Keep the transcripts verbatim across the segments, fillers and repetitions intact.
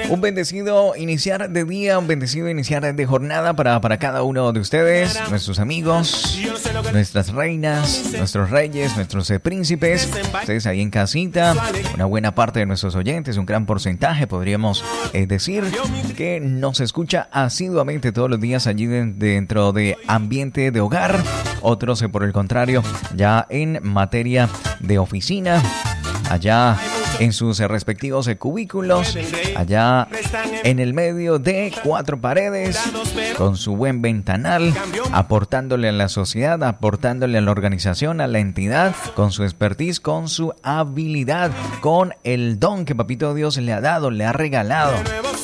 Un bendecido iniciar de día, un bendecido iniciar de jornada para, para cada uno de ustedes, nuestros amigos, nuestras reinas, nuestros reyes, nuestros eh, príncipes, ustedes ahí en casita, una buena parte de nuestros oyentes, un gran porcentaje, podríamos eh, decir, que nos escucha asiduamente todos los días allí de, dentro de ambiente de hogar, otros eh, por el contrario, ya en materia de oficina, allá en sus respectivos cubículos, allá en el medio de cuatro paredes, con su buen ventanal, aportándole a la sociedad, aportándole a la organización, a la entidad, con su expertise, con su habilidad, con el don que Papito Dios le ha dado, le ha regalado.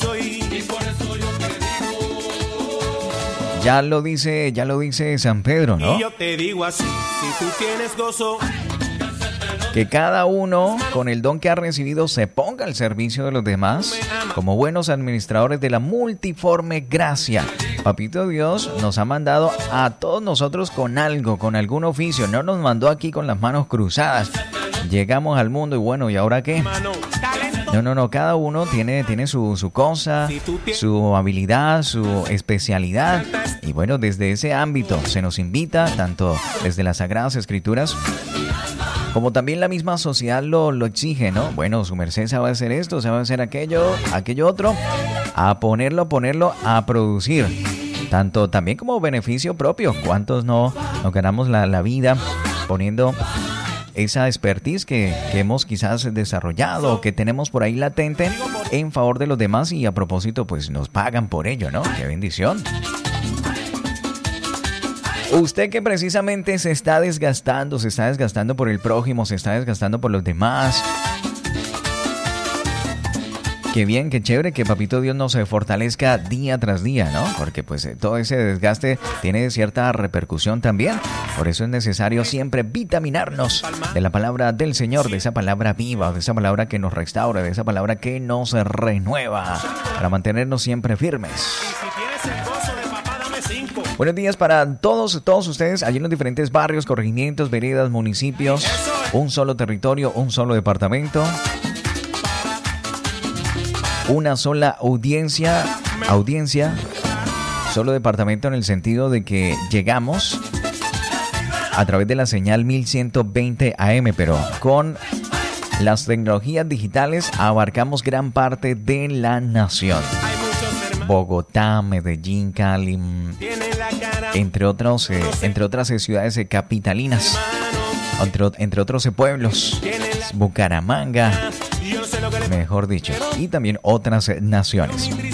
Ya lo dice, ya lo dice San Pedro, ¿no? Y yo te digo así, si tú tienes gozo, que cada uno, con el don que ha recibido, se ponga al servicio de los demás como buenos administradores de la multiforme gracia. Papito Dios nos ha mandado a todos nosotros con algo, con algún oficio. No nos mandó aquí con las manos cruzadas. Llegamos al mundo y bueno, ¿y ahora qué? No, no, no, cada uno tiene, tiene su, su cosa, su habilidad, su especialidad. Y bueno, desde ese ámbito se nos invita, tanto desde las Sagradas Escrituras, como también la misma sociedad lo, lo exige, ¿no? Bueno, su merced sabe hacer esto, sabe hacer aquello, aquello otro, a ponerlo, ponerlo a producir. Tanto también como beneficio propio. ¿Cuántos no nos ganamos la, la vida poniendo esa expertise que, que hemos quizás desarrollado o que tenemos por ahí latente en favor de los demás y a propósito pues nos pagan por ello, ¿no? ¡Qué bendición! Usted que precisamente se está desgastando, se está desgastando por el prójimo, se está desgastando por los demás. Qué bien, qué chévere que Papito Dios nos fortalezca día tras día, ¿no? Porque pues todo ese desgaste tiene cierta repercusión también. Por eso es necesario siempre vitaminarnos de la palabra del Señor, de esa palabra viva, de esa palabra que nos restaura, de esa palabra que nos renueva, para mantenernos siempre firmes. Buenos días para todos, todos ustedes allí en los diferentes barrios, corregimientos, veredas, municipios. Un solo territorio, un solo departamento. Una sola audiencia, audiencia, solo departamento en el sentido de que llegamos a través de la señal mil ciento veinte A M, pero con las tecnologías digitales abarcamos gran parte de la nación. Bogotá, Medellín, Cali, entre otros, eh, entre otras eh, ciudades eh, capitalinas, entre, entre otros eh, pueblos, Bucaramanga, mejor dicho, y también otras eh, naciones.